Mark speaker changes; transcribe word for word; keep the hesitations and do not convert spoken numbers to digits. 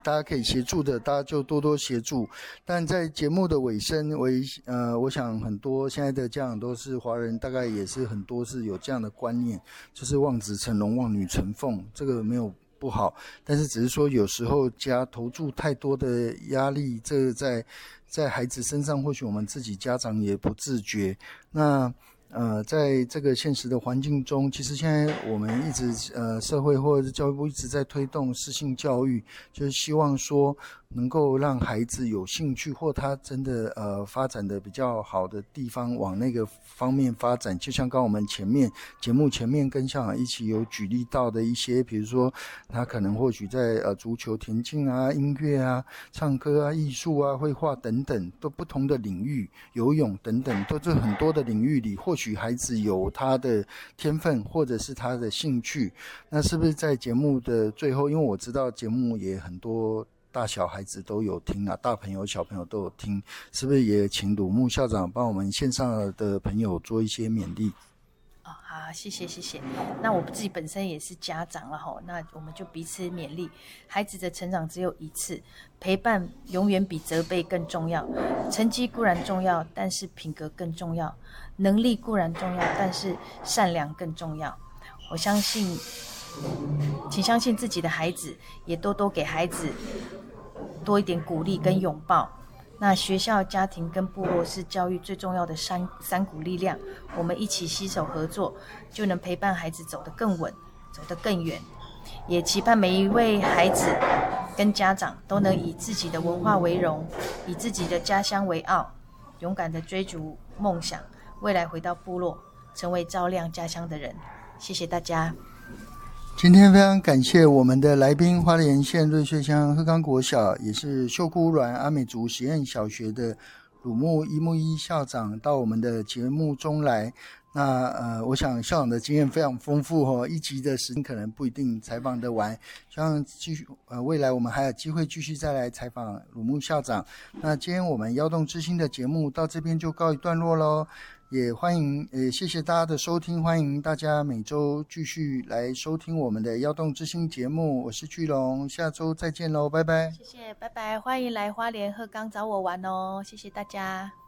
Speaker 1: 大家可以协助的，大家就多多协助。但在节目的尾声，为呃，我想很多现在的家长都是华人，大概也是很多是有这样的观念，就是望子成龙、望女成凤，这个没有不好，但是只是说有时候家投注太多的压力，这个在在孩子身上，或许我们自己家长也不自觉。那呃，在这个现实的环境中，其实现在我们一直呃，社会或者是教育部一直在推动适性教育，就是希望说能够让孩子有兴趣，或他真的呃发展的比较好的地方，往那个方面发展。就像刚刚我们前面节目前面跟校长一起有举例到的一些，比如说他可能或许在呃足球、田径啊、音乐啊、唱歌啊、艺术啊、绘画等等，都不同的领域，游泳等等，都是很多的领域里，或许孩子有他的天分或者是他的兴趣。那是不是在节目的最后，因为我知道节目也很多大小孩子都有听啊，大朋友小朋友都有听，是不是也请鲁木校长帮我们线上的朋友做一些勉励？
Speaker 2: 哦，好，谢谢谢谢。那我自己本身也是家长了吼，那我们就彼此勉励。孩子的成长只有一次，陪伴永远比责备更重要。成绩固然重要，但是品格更重要。能力固然重要，但是善良更重要。我相信，请相信自己的孩子，也多多给孩子多一点鼓励跟拥抱。那学校、家庭跟部落是教育最重要的三三股力量，我们一起携手合作，就能陪伴孩子走得更稳，走得更远。也期盼每一位孩子跟家长都能以自己的文化为荣，以自己的家乡为傲，勇敢地追逐梦想，未来回到部落，成为照亮家乡的人。谢谢大家。
Speaker 1: 今天非常感谢我们的来宾，花莲县瑞穗乡鹤冈国小，也是秀姑峦阿美族实验小学的鲁木一木一校长到我们的节目中来。那呃，我想校长的经验非常丰富哦，一集的时间可能不一定采访得完，希望继续呃未来我们还有机会继续再来采访鲁木校长。那今天我们摇动之星的节目到这边就告一段落咯。也欢迎呃谢谢大家的收听，欢迎大家每周继续来收听我们的摇动之星节目，我是巨龙，下周再见咯，拜拜。
Speaker 2: 谢谢，拜拜，欢迎来花莲鹤冈找我玩哦，谢谢大家。